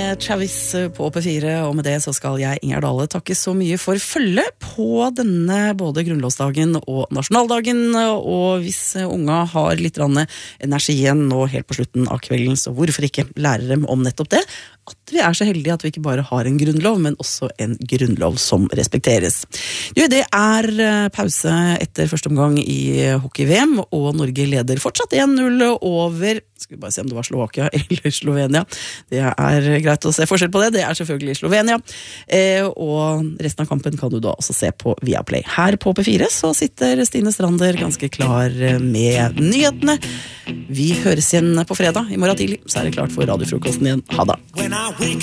med Travis på P4, og med det så skal jeg, Inger Dale, takke så mye for følge på denne både grunnlovsdagen og nasjonaldagen, og hvis unga har litt energi igjen nå helt på slutten av kvelden, så hvorfor ikke lære dem om nettopp det? At vi så heldige at vi ikke bare har en grunnlov, men også en grunnlov som respekteres. Jo, det pause etter første omgang i hockey-VM, og Norge leder fortsatt 1-0 over, skal vi bare se om det var Slovakia eller Slovenia. Det greit å se forskjell på det, det selvfølgelig Slovenia. Og resten av kampen kan du da også se på Viaplay. Her på P4 så sitter Stine Strander ganske klar med nyhetene. Vi høres igjen på fredag. I morgen tidlig så det klart for radiofrokosten igjen. Ha det!